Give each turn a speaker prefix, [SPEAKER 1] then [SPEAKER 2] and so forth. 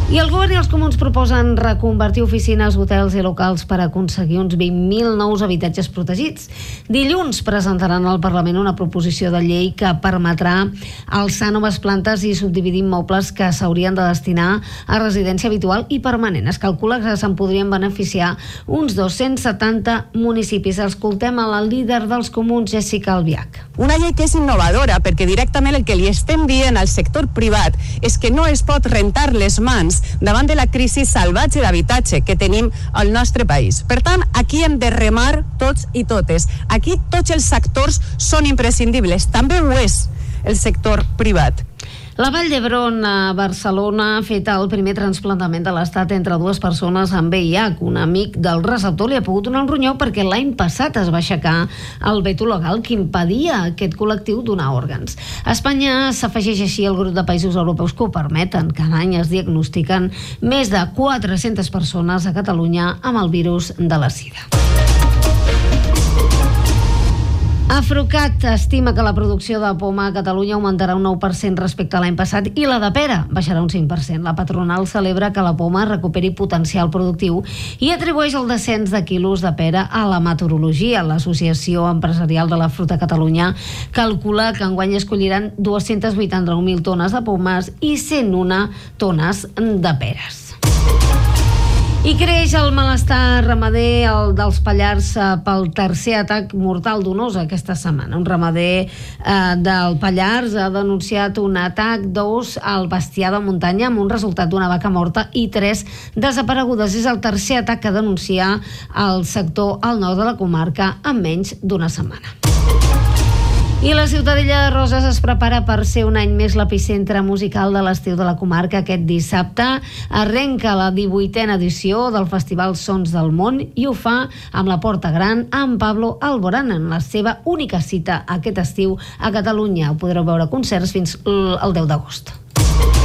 [SPEAKER 1] I el govern i els comuns proposen reconvertir oficines, hotels i locals per aconseguir uns 20.000 nous habitatges protegits. Dilluns presentaran al Parlament una proposició de llei que permetrà alçar noves plantes i subdividir immobles que s'haurien de destinar a residència habitual i permanent. Es calcula que se'n podrien beneficiar uns 270 municipis. Escoltem a la líder dels comuns, Jessica Albiach.
[SPEAKER 2] Una llei que és innovadora perquè directament el que li estem dient al sector privat és que no es pot rentar les mans davant de la crisi salvatge d'habitatge que tenim al nostre país. Per tant, aquí hem de remar tots i totes. Aquí tots els sectors són imprescindibles. També ho és el sector privat.
[SPEAKER 1] La Vall d'Hebron a Barcelona ha fet el primer trasplantament de l'Estat entre dues persones amb VIH. Un amic del receptor li ha pogut donar un ronyó perquè l'any passat es va aixecar el veto legal que impedia a aquest col·lectiu donar òrgans. Espanya s'afegeix així al grup de països europeus que ho permeten. Cada any es diagnostiquen més de 400 persones a Catalunya amb el virus de la sida. Afrucat estima que la producció de poma a Catalunya augmentarà un 9% respecte a l'any passat i la de pera baixarà un 5%. La patronal celebra que la poma recuperi potencial productiu i atribueix el descens de quilos de pera a la meteorologia. L'Associació Empresarial de la Fruta a Catalunya calcula que enguany es colliran 289.000 tones de pomes i 101 tones de peres. I creix el malestar ramader dels Pallars pel tercer atac mortal d'Onosa aquesta setmana. Un ramader del Pallars ha denunciat un atac d'ous al bestiar de muntanya amb un resultat d'una vaca morta i 3 desaparegudes. És el tercer atac que denuncia el sector al nord de la comarca en menys d'una setmana. I la Ciutadella de Roses es prepara per ser un any més l'epicentre musical de l'estiu de la comarca. Aquest dissabte arrenca la 18a edició del Festival Sons del Món i ho fa amb la Porta Gran amb Pablo Alborán en la seva única cita aquest estiu a Catalunya. Ho podreu veure a concerts fins al 10 d'agost.